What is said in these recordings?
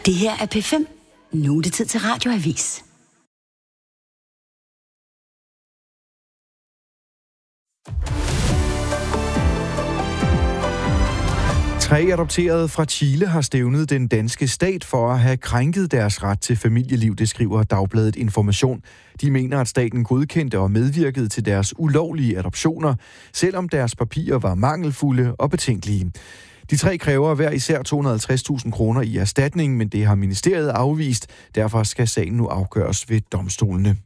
Det her er P5. Nu er det tid til Radioavis. Tre adopterede fra Chile har stævnet den danske stat for at have krænket deres ret til familieliv, det skriver Dagbladet Information. De mener, at staten godkendte og medvirkede til deres ulovlige adoptioner, selvom deres papirer var mangelfulde og betænkelige. De tre kræver hver især 250.000 kroner i erstatning, men det har ministeriet afvist. Derfor skal sagen nu afgøres ved domstolene.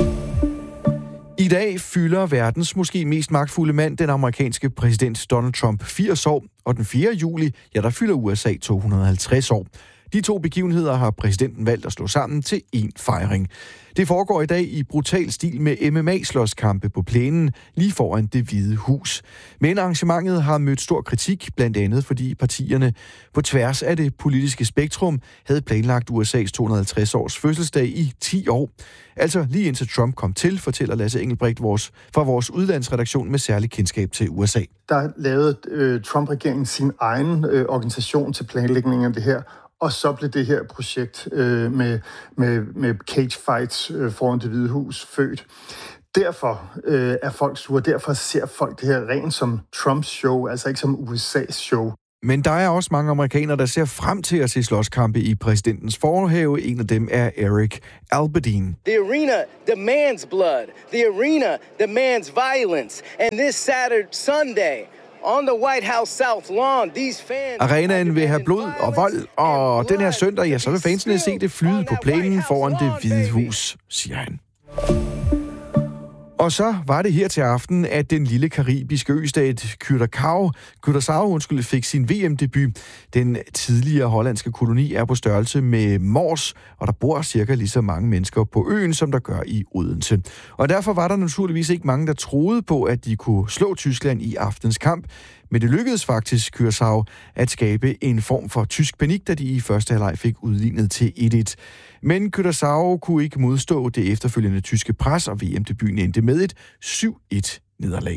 I dag fylder verdens måske mest magtfulde mand, den amerikanske præsident Donald Trump, 80 år, og den 4. juli, der fylder USA 250 år. De to begivenheder har præsidenten valgt at slå sammen til en fejring. Det foregår i dag i brutal stil med MMA-slåskampe på plænen lige foran Det Hvide Hus. Men arrangementet har mødt stor kritik, blandt andet fordi partierne på tværs af det politiske spektrum havde planlagt USA's 250-års fødselsdag i 10 år. Altså lige indtil Trump kom til, fortæller Lasse Engelbrecht fra vores udlandsredaktion med særlig kendskab til USA. Der lavede Trump-regeringen sin egen organisation til planlægningen af det her. Og så blev det her projekt med cage fights foran Det Hvide Hus født. Derfor er folk sure. Derfor ser folk det her rent som Trumps show, altså ikke som USA's show. Men der er også mange amerikanere, der ser frem til at se slåskampe i præsidentens forhave. En af dem er Eric Albertine. The arena demands blood. The arena demands violence. And this Sunday, on the White House South Lawn, these fans... Arenaen vil have blod og vold, og den her søndag, så vil fansene se det flyde på plænen foran Det Hvide Hus, siger han. Og så var det her til aften, at den lille karibiske østat Curaçao fik sin VM-debut. Den tidligere hollandske koloni er på størrelse med Mors, og der bor cirka lige så mange mennesker på øen, som der gør i Odense. Og derfor var der naturligvis ikke mange, der troede på, at de kunne slå Tyskland i aftens kamp. Men det lykkedes faktisk Curaçao at skabe en form for tysk panik, da de i første halvleg fik udlignet til 1-1. Men Curaçao kunne ikke modstå det efterfølgende tyske pres, og VM-debuten endte med et 7-1-nederlag.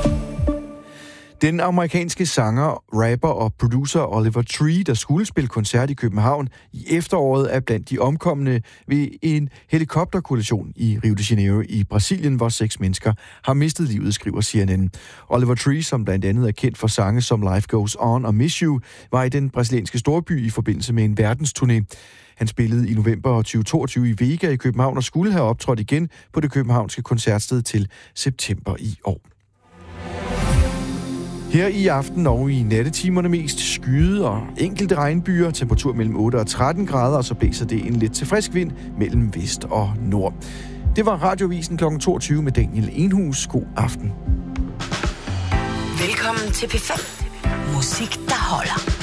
Den amerikanske sanger, rapper og producer Oliver Tree, der skulle spille koncert i København i efteråret, er blandt de omkomne ved en helikopterkollision i Rio de Janeiro i Brasilien, hvor 6 mennesker har mistet livet, skriver CNN. Oliver Tree, som blandt andet er kendt for sange som Life Goes On og Miss You, var i den brasilianske storby i forbindelse med en verdensturné. Han spillede i november 2022 i Vega i København og skulle have optrådt igen på det københavnske koncertsted til september i år. Her i aften og i nattetimerne mest skyde og enkelte regnbyer, temperatur mellem 8 og 13 grader, og så blæser det en lidt til frisk vind mellem vest og nord. Det var Radioavisen kl. 22 med Daniel Enhus. God aften. Velkommen til P5. Musik, der holder.